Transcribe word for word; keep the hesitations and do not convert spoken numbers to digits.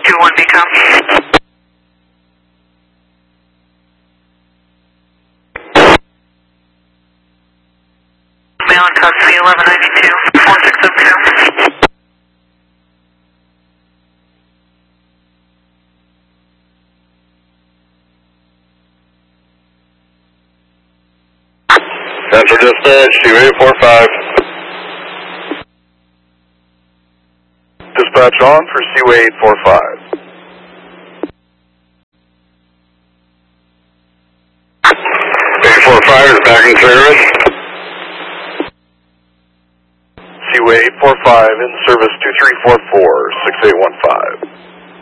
two one B com. Mail and code C eleven ninety-two, four six seven two. Central Dispatch, two eight four five. Dispatch on for C W A eight four five. eight four five is back in service. C W A eight four five in service two three four four, six eight one five.